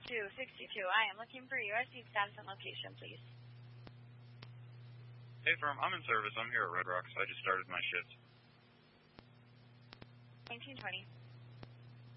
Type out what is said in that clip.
262. I am looking for USC status and location, please. Hey, firm. I'm in service. I'm here at Red Rocks. I just started my shift. 1920.